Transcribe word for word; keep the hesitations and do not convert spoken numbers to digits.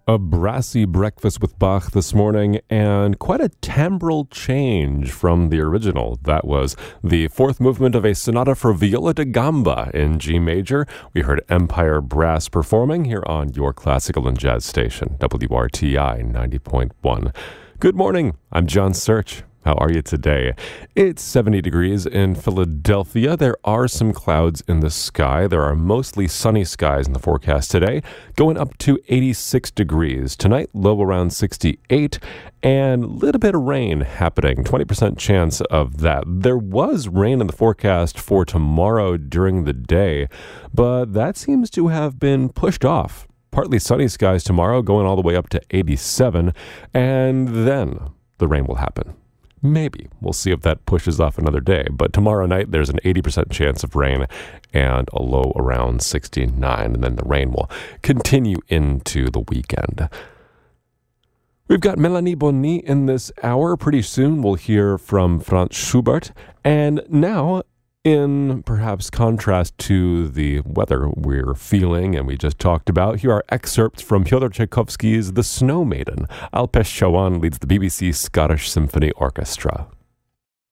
A brassy breakfast with Bach this morning, and quite a timbral change from the original. That was the fourth movement of a sonata for viola da gamba in G major. We heard Empire Brass performing here on your classical and jazz station, W R T I ninety point one. Good morning, I'm John Search. How are you today? It's seventy degrees in Philadelphia. There are some clouds in the sky. There are mostly sunny skies in the forecast today, going up to eighty-six degrees. Tonight, low around sixty-eight, and a little bit of rain happening, twenty percent chance of that. There was rain in the forecast for tomorrow during the day, but that seems to have been pushed off. Partly sunny skies tomorrow, going all the way up to eighty-seven, and then the rain will happen. Maybe. We'll see if that pushes off another day. But tomorrow night, there's an eighty percent chance of rain and a low around sixty-nine. And then the rain will continue into the weekend. We've got Melanie Bonny in this hour. Pretty soon, we'll hear from Franz Schubert. And now, in perhaps contrast to the weather we're feeling and we just talked about, here are excerpts from Fyodor Tchaikovsky's The Snow Maiden. Alpesh Chauhan leads the B B C Scottish Symphony Orchestra.